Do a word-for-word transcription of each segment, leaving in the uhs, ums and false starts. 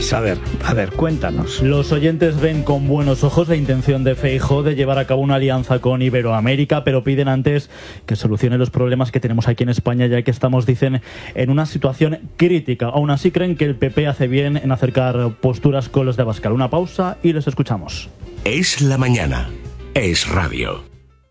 Pues a ver, a ver, cuéntanos. Los oyentes ven con buenos ojos la intención de Feijóo de llevar a cabo una alianza con Iberoamérica, pero piden antes que solucione los problemas que tenemos aquí en España, ya que estamos, dicen, en una situación crítica. Aún así creen que el P P hace bien en acercar posturas con los de Abascal. Una pausa y les escuchamos. Es la mañana. Es radio.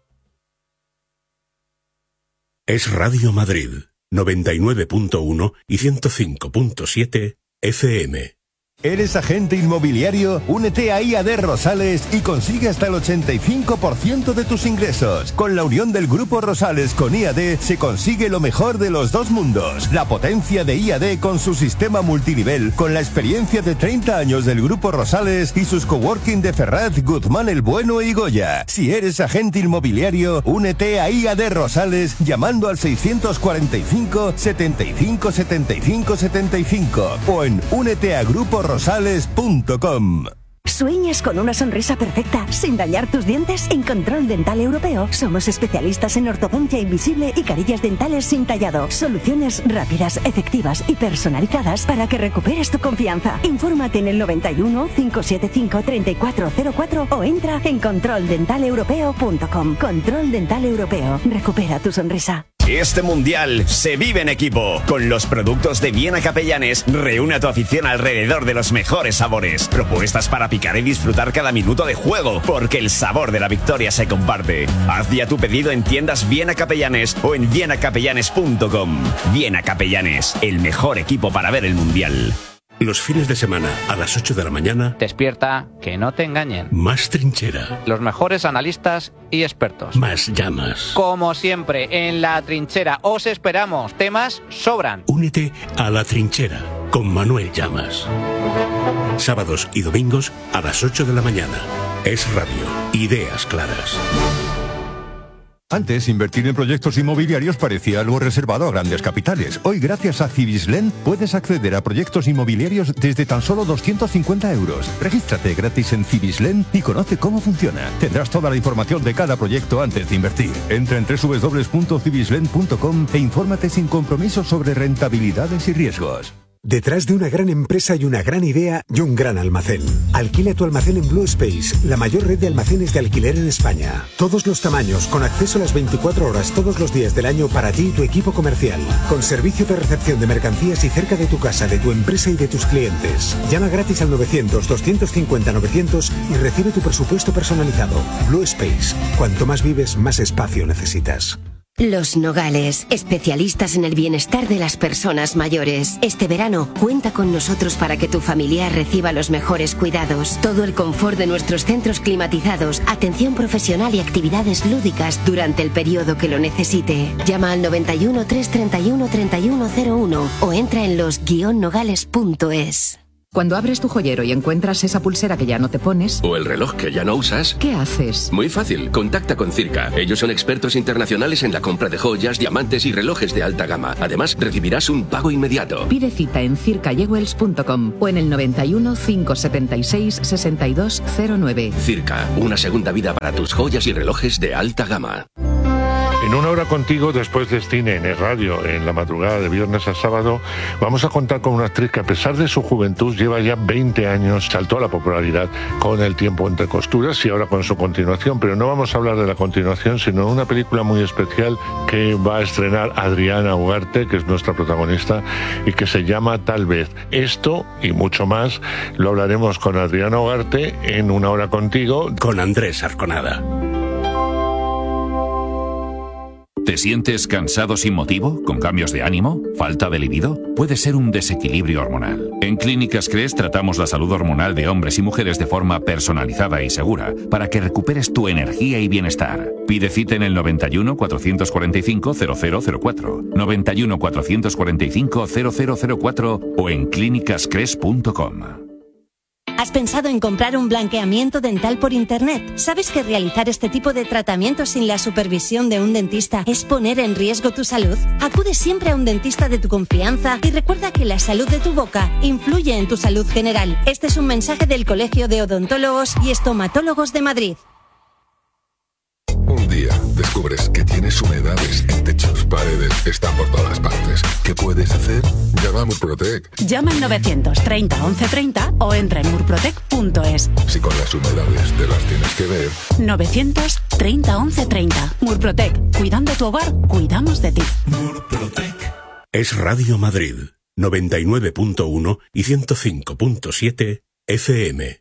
Es Radio Madrid, noventa y nueve punto uno y ciento cinco punto siete F M. ¿Eres agente inmobiliario? Únete a I A D Rosales y consigue hasta el ochenta y cinco por ciento de tus ingresos. Con la unión del Grupo Rosales con I A D se consigue lo mejor de los dos mundos. La potencia de I A D con su sistema multinivel, con la experiencia de treinta años del Grupo Rosales y sus coworking de Ferraz, Guzmán el Bueno y Goya. Si eres agente inmobiliario, únete a I A D Rosales llamando al seiscientos cuarenta y cinco, setenta y cinco, setenta y cinco, setenta y cinco o en únete a grupo rosales punto com. ¿Sueñas con una sonrisa perfecta sin dañar tus dientes? En Control Dental Europeo somos especialistas en ortodoncia invisible y carillas dentales sin tallado. Soluciones rápidas, efectivas y personalizadas para que recuperes tu confianza. Infórmate en el noventa y uno, cinco siete cinco, treinta y cuatro cero cuatro o entra en control dental europeo punto com. Control Dental Europeo. Recupera tu sonrisa. Este mundial se vive en equipo. Con los productos de Viena Capellanes, reúne a tu afición alrededor de los mejores sabores. Propuestas para picar y disfrutar cada minuto de juego, porque el sabor de la victoria se comparte. Haz ya tu pedido en tiendas Viena Capellanes o en viena capellanes punto com. Viena Capellanes, el mejor equipo para ver el mundial. Los fines de semana, a las ocho de la mañana... Despierta, que no te engañen. Más trinchera. Los mejores analistas y expertos. Más llamas. Como siempre, en La Trinchera os esperamos. Temas sobran. Únete a La Trinchera con Manuel Llamas. Sábados y domingos a las ocho de la mañana. Es radio. Ideas claras. Antes, invertir en proyectos inmobiliarios parecía algo reservado a grandes capitales. Hoy, gracias a Cibislen, puedes acceder a proyectos inmobiliarios desde tan solo doscientos cincuenta euros. Regístrate gratis en Cibislen y conoce cómo funciona. Tendrás toda la información de cada proyecto antes de invertir. Entra en doble u doble u doble u punto cibislen punto com e infórmate sin compromiso sobre rentabilidades y riesgos. Detrás de una gran empresa hay una gran idea y un gran almacén. Alquila tu almacén en Blue Space, la mayor red de almacenes de alquiler en España. Todos los tamaños, con acceso a las veinticuatro horas todos los días del año para ti y tu equipo comercial. Con servicio de recepción de mercancías y cerca de tu casa, de tu empresa y de tus clientes. Llama gratis al novecientos, doscientos cincuenta, novecientos y recibe tu presupuesto personalizado. Blue Space. Cuanto más vives, más espacio necesitas. Los Nogales, especialistas en el bienestar de las personas mayores. Este verano, cuenta con nosotros para que tu familiar reciba los mejores cuidados. Todo el confort de nuestros centros climatizados, atención profesional y actividades lúdicas durante el periodo que lo necesite. Llama al noventa y uno, trescientos treinta y uno, treinta y uno cero uno o entra en los guion nogales punto es. Cuando abres tu joyero y encuentras esa pulsera que ya no te pones... O el reloj que ya no usas... ¿Qué haces? Muy fácil, contacta con Circa. Ellos son expertos internacionales en la compra de joyas, diamantes y relojes de alta gama. Además, recibirás un pago inmediato. Pide cita en circa jewels punto com o en el noventa y uno, cinco setenta y seis, sesenta y dos cero nueve. Circa, una segunda vida para tus joyas y relojes de alta gama. En una hora contigo, después de cine en el radio, en la madrugada de viernes a sábado, vamos a contar con una actriz que a pesar de su juventud lleva ya veinte años, saltó a la popularidad con El tiempo entre costuras y ahora con su continuación, pero no vamos a hablar de la continuación, sino de una película muy especial que va a estrenar Adriana Ugarte, que es nuestra protagonista, y que se llama Tal vez. Esto y mucho más lo hablaremos con Adriana Ugarte en Una hora contigo, con Andrés Arconada. ¿Te sientes cansado sin motivo? ¿Con cambios de ánimo? ¿Falta de libido? Puede ser un desequilibrio hormonal. En Clínicas Cres tratamos la salud hormonal de hombres y mujeres de forma personalizada y segura para que recuperes tu energía y bienestar. Pide cita en el noventa y uno, cuatrocientos cuarenta y cinco, cero cero cero cuatro, noventa y uno, cuatrocientos cuarenta y cinco, cero cero cero cuatro o en clínicas cres punto com. ¿Has pensado en comprar un blanqueamiento dental por internet? ¿Sabes que realizar este tipo de tratamientos sin la supervisión de un dentista es poner en riesgo tu salud? Acude siempre a un dentista de tu confianza y recuerda que la salud de tu boca influye en tu salud general. Este es un mensaje del Colegio de Odontólogos y Estomatólogos de Madrid. Un día descubres que tienes tienes humedades en techos, paredes, están por todas partes. ¿Qué puedes hacer? Llama a Murprotec. Llama al novecientos treinta once treinta o entra en murprotec punto es. Si con las humedades te las tienes que ver. novecientos treinta once treinta. Murprotec. Cuidando tu hogar, cuidamos de ti. Murprotec. Es Radio Madrid, noventa y nueve punto uno y ciento cinco punto siete F M.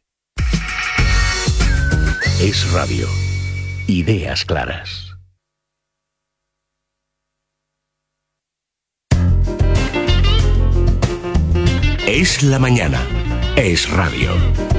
Es Radio. Ideas claras. Es la mañana. Es Radio.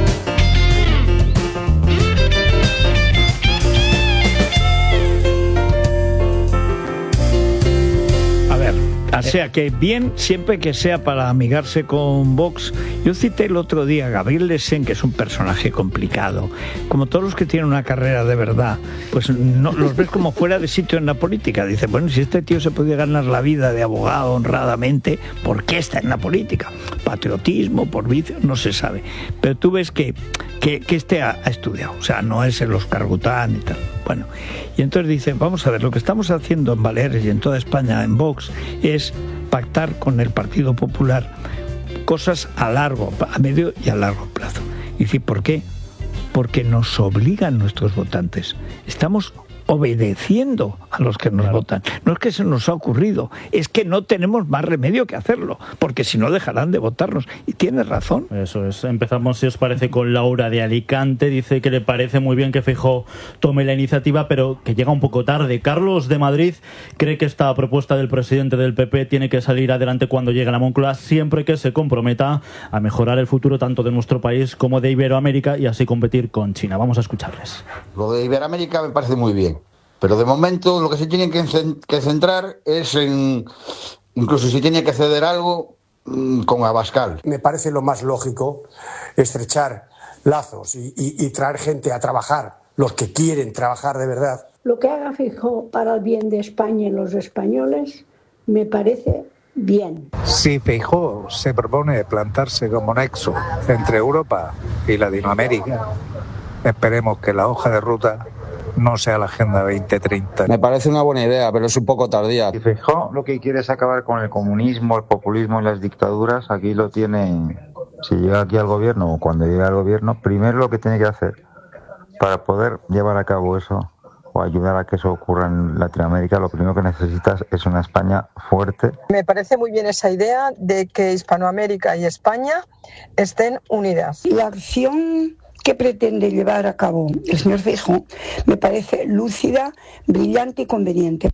O sea que bien, siempre que sea para amigarse con Vox. Yo cité el otro día a Gabriel Lesén, que es un personaje complicado. Como todos los que tienen una carrera de verdad, pues no los ves como fuera de sitio en la política. Dice, bueno, si este tío se podía ganar la vida de abogado honradamente, ¿por qué está en la política? Patriotismo, por vicio, no se sabe. Pero tú ves que, que, que este ha, ha estudiado, o sea, no es el Oscar Gután y tal. Bueno, y entonces dice, vamos a ver, lo que estamos haciendo en Baleares y en toda España, en Vox, es pactar con el Partido Popular cosas a largo, a medio y a largo plazo. Y decir, ¿por qué? Porque nos obligan nuestros votantes. Estamos obedeciendo a los que nos claro. votan. No es que se nos ha ocurrido, es que no tenemos más remedio que hacerlo, porque si no dejarán de votarnos. Y tiene razón. Eso es. Empezamos, si os parece, con Laura de Alicante. Dice que le parece muy bien que Feijóo tome la iniciativa, pero que llega un poco tarde. Carlos de Madrid cree que esta propuesta del presidente del P P tiene que salir adelante cuando llegue a la Moncloa, siempre que se comprometa a mejorar el futuro tanto de nuestro país como de Iberoamérica y así competir con China. Vamos a escucharles. Lo de Iberoamérica me parece muy bien. Pero de momento lo que se tiene que centrar es en, incluso si tiene que ceder algo, con Abascal. Me parece lo más lógico estrechar lazos y, y, y traer gente a trabajar, los que quieren trabajar de verdad. Lo que haga Feijóo para el bien de España y los españoles me parece bien. Si Feijóo se propone plantarse como nexo entre Europa y Latinoamérica, esperemos que la hoja de ruta no sea la Agenda veinte treinta. Me parece una buena idea, pero es un poco tardía. Si Feijóo lo que quiere es acabar con el comunismo, el populismo y las dictaduras, aquí lo tiene. Si llega aquí al gobierno o cuando llegue al gobierno, primero lo que tiene que hacer para poder llevar a cabo eso o ayudar a que eso ocurra en Latinoamérica, lo primero que necesitas es una España fuerte. Me parece muy bien esa idea de que Hispanoamérica y España estén unidas. La acción que pretende llevar a cabo el señor Feijóo me parece lúcida, brillante y conveniente.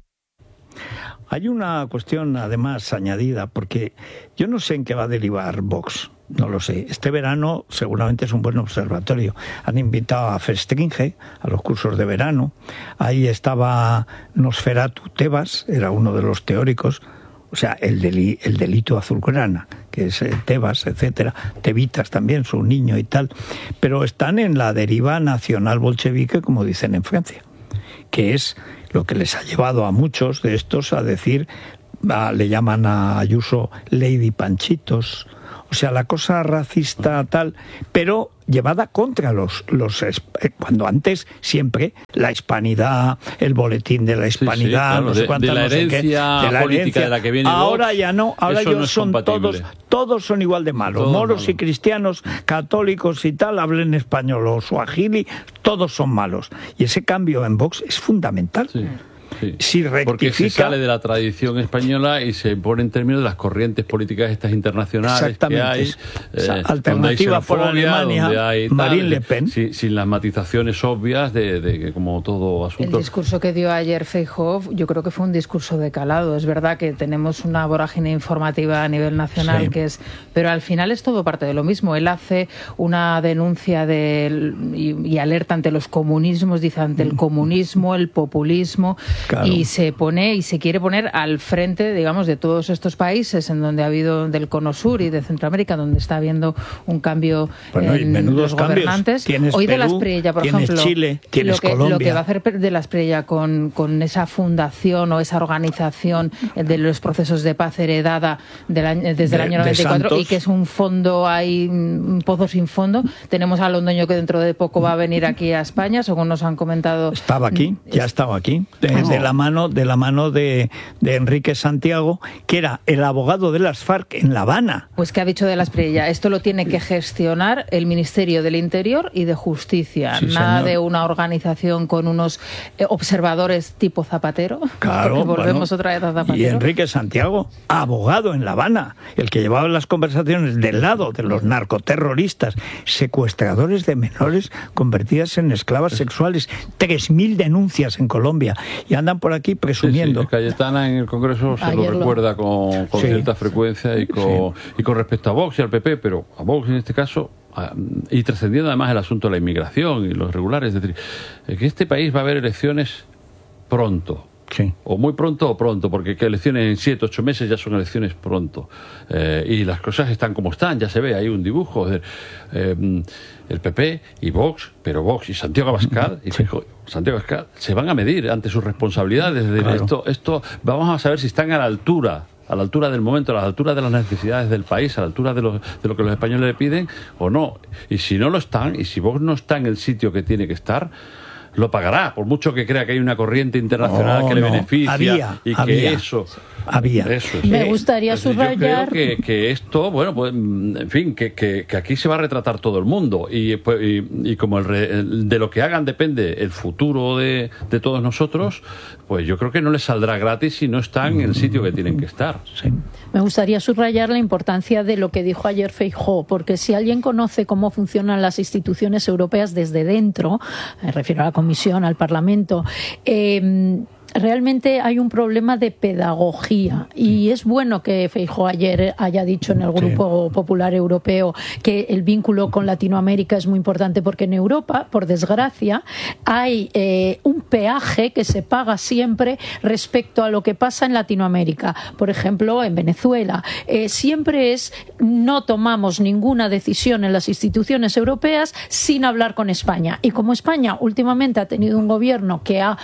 Hay una cuestión además añadida, porque yo no sé en qué va a derivar Vox, no lo sé. Este verano seguramente es un buen observatorio. Han invitado a Festringe, a los cursos de verano. Ahí estaba Nosferatu Tebas, era uno de los teóricos. O sea, el, deli, el delito azulgrana, que es eh, Tebas, etcétera, Tevitas también, su niño y tal, pero están en la deriva nacional bolchevique, como dicen en Francia, que es lo que les ha llevado a muchos de estos a decir, a, le llaman a Ayuso Lady Panchitos, o sea, la cosa racista tal, pero llevada contra los, los cuando antes siempre la hispanidad, el boletín de la hispanidad, sí, sí, claro, de, de la herencia no sé qué, de la política herencia. De la que viene ahora Vox, ya no, ahora ellos no son todos, todos son igual de malos, todos moros malos. Y cristianos, católicos y tal, hablen español o suajili, todos son malos. Y ese cambio en Vox es fundamental. Sí. Sí, si rectifica, porque se sale de la tradición española y se pone en términos de las corrientes políticas estas internacionales que hay, o sea, eh, alternativa por Alemania, hay tal, Marine Le Pen, sin, sin las matizaciones obvias de, de, de como todo asunto. El discurso que dio ayer Feijóo, yo creo que fue un discurso de calado. Es verdad que tenemos una vorágine informativa a nivel nacional, sí. que es, pero al final es todo parte de lo mismo. Él hace una denuncia de, y, y alerta ante los comunismos, dice ante el comunismo, el populismo. Claro. Y se pone y se quiere poner al frente, digamos, de todos estos países en donde ha habido del Cono Sur y de Centroamérica, donde está habiendo un cambio bueno, en los gobernantes. Hoy Perú, de la Espriella, por tienes ejemplo, Chile, tienes lo que, Colombia. Lo que va a hacer de la Espriella con, con esa fundación o esa organización de los procesos de paz heredada del año, desde de, el año noventa y cuatro y que es un fondo, hay un pozo sin fondo. Tenemos a Londoño que dentro de poco va a venir aquí a España, según nos han comentado. Estaba aquí, ya estaba aquí. No, de la mano, de, la mano de, de Enrique Santiago, que era el abogado de las FARC en La Habana. Pues que ha dicho de las Espriella, esto lo tiene que gestionar el Ministerio del Interior y de Justicia, sí, nada señor. de una organización con unos eh, observadores tipo Zapatero, Claro, porque volvemos bueno, otra vez a Zapatero. Y Enrique Santiago, abogado en La Habana, el que llevaba las conversaciones del lado de los narcoterroristas, secuestradores de menores convertidas en esclavas sexuales, tres mil denuncias en Colombia, y andan por aquí presumiendo. Sí, sí, Cayetana en el Congreso se Ayer lo lo- recuerda con, con Sí. cierta frecuencia y con, y con respecto a Vox y al P P, pero a Vox en este caso, a- y trascendiendo además el asunto de la inmigración y los irregulares, es decir, eh, que este país va a haber elecciones pronto. Sí. O muy pronto o pronto, porque que elecciones en siete, ocho meses ya son elecciones pronto. Eh, y las cosas están como están, ya se ve, hay un dibujo. Es decir, eh, el P P y Vox, pero Vox y Santiago Abascal, y Feijóo, Santiago Abascal, se van a medir ante sus responsabilidades. Es decir, Claro. esto, esto, vamos a saber si están a la altura a la altura del momento, a la altura de las necesidades del país, a la altura de lo, de lo que los españoles le piden o no. Y si no lo están, y si Vox no está en el sitio que tiene que estar, lo pagará, por mucho que crea que hay una corriente internacional No, que le no. beneficia Había, y que había. eso... Había. Eso es. Me gustaría Entonces, subrayar- Yo creo que, que esto, bueno, pues, mm, en fin, que, que, que aquí se va a retratar todo el mundo y, pues, y, y como el re- el- de lo que hagan depende el futuro de, de todos nosotros, pues yo creo que no les saldrá gratis si no están en el sitio que tienen que estar. Me gustaría subrayar la importancia de lo que dijo ayer Feijóo, porque si alguien conoce cómo funcionan las instituciones europeas desde dentro, me refiero a la Comisión, al Parlamento, eh, realmente hay un problema de pedagogía y es bueno que Feijóo ayer haya dicho en el Grupo Popular Europeo que el vínculo con Latinoamérica es muy importante, porque en Europa, por desgracia, hay eh, un peaje que se paga siempre respecto a lo que pasa en Latinoamérica. Por ejemplo, en Venezuela, eh, siempre es no tomamos ninguna decisión en las instituciones europeas sin hablar con España. Y como España últimamente ha tenido un gobierno que ha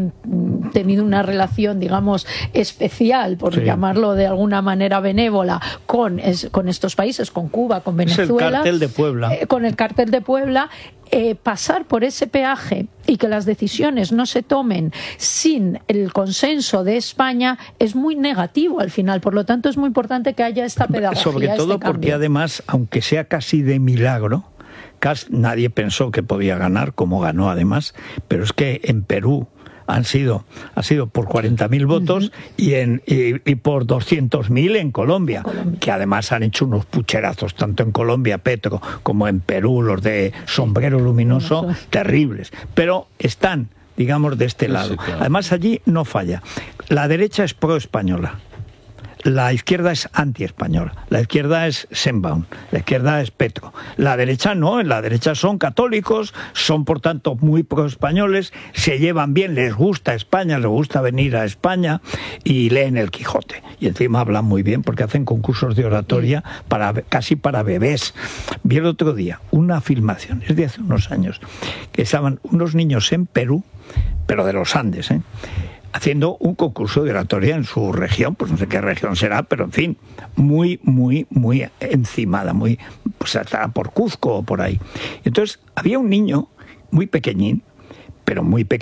mm, tenido una relación, digamos, especial, por Sí. llamarlo de alguna manera benévola, con, es, con estos países, con Cuba, con Es Venezuela, el cartel de Puebla. eh, con el cartel de Puebla, eh, pasar por ese peaje y que las decisiones no se tomen sin el consenso de España es muy negativo al final. Por lo tanto, es muy importante que haya esta pedagogía. Sobre todo este porque cambio. además, aunque sea casi de milagro, casi nadie pensó que podía ganar, como ganó además, pero es que en Perú han sido, ha sido por cuarenta mil votos y, en, y, y por doscientos mil en Colombia, que además han hecho unos pucherazos, tanto en Colombia, Petro, como en Perú, los de sombrero luminoso, terribles. Pero están, digamos, de este lado. Además, allí no falla. La derecha es pro-española. La izquierda es anti-española, la izquierda es Sheinbaum, la izquierda es Petro. La derecha no, en la derecha son católicos, son por tanto muy pro-españoles, se llevan bien, les gusta España, les gusta venir a España y leen el Quijote. Y encima hablan muy bien porque hacen concursos de oratoria para casi para bebés. Vi el otro día una filmación, es de hace unos años, que estaban unos niños en Perú, pero de los Andes, ¿eh?, haciendo un concurso de oratoria en su región, pues no sé qué región será, pero en fin, muy, muy, muy encimada, muy, pues hasta por Cuzco o por ahí. Entonces, había un niño muy pequeñín, pero muy pequeño,